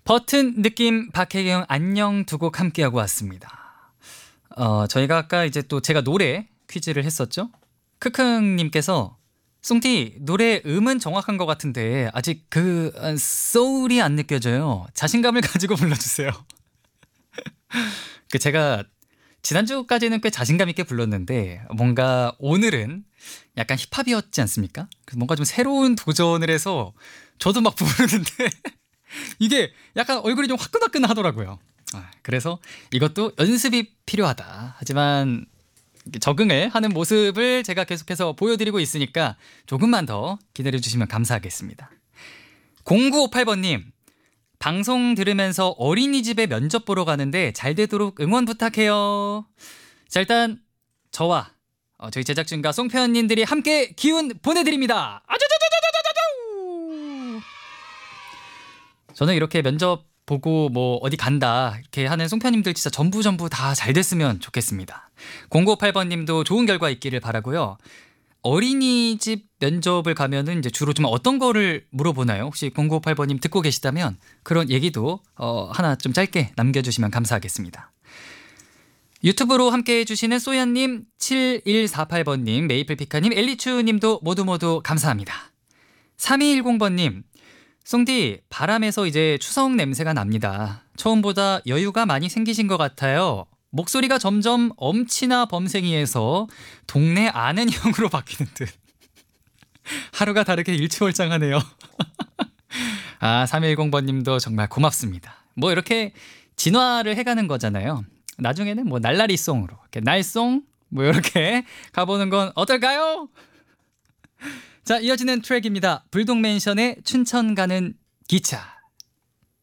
버튼 느낌 박혜경 안녕 두 곡 함께하고 왔습니다. 저희가 아까 이제 또 제가 노래 퀴즈를 했었죠. 크크님께서 송티 노래 음은 정확한 것 같은데 아직 그 소울이 안 느껴져요. 자신감을 가지고 불러주세요. 제가 지난주까지는 꽤 자신감 있게 불렀는데 뭔가 오늘은 약간 힙합이었지 않습니까? 뭔가 좀 새로운 도전을 해서 저도 막 부르는데 이게 약간 얼굴이 좀 화끈화끈 하더라고요. 그래서 이것도 연습이 필요하다. 하지만 적응을 하는 모습을 제가 계속해서 보여드리고 있으니까 조금만 더 기다려주시면 감사하겠습니다. 0958번님, 방송 들으면서 어린이집에 면접 보러 가는데 잘 되도록 응원 부탁해요. 자, 일단 저와 저희 제작진과 송편님들이 함께 기운 보내드립니다. 저는 이렇게 면접 보고 뭐 어디 간다 이렇게 하는 송편님들 진짜 전부 다 잘 됐으면 좋겠습니다. 0958번님도 좋은 결과 있기를 바라고요. 어린이집 면접을 가면은 이제 주로 좀 어떤 거를 물어보나요? 혹시 0958번님 듣고 계시다면 그런 얘기도 하나 좀 짧게 남겨주시면 감사하겠습니다. 유튜브로 함께 해주시는 소연님, 7148번님, 메이플피카님, 엘리추님도 모두 감사합니다. 3210번님, 송디 바람에서 이제 추석 냄새가 납니다. 처음보다 여유가 많이 생기신 것 같아요. 목소리가 점점 엄치나 범생이에서 동네 아는 형으로 바뀌는 듯. 하루가 다르게 일취월장하네요. 3110번님도 정말 고맙습니다. 뭐 이렇게 진화를 해가는 거잖아요. 나중에는 뭐 날라리송으로 이렇게 날송 뭐 이렇게 가보는 건 어떨까요? 자, 이어지는 트랙입니다. 불독맨션의 춘천 가는 기차.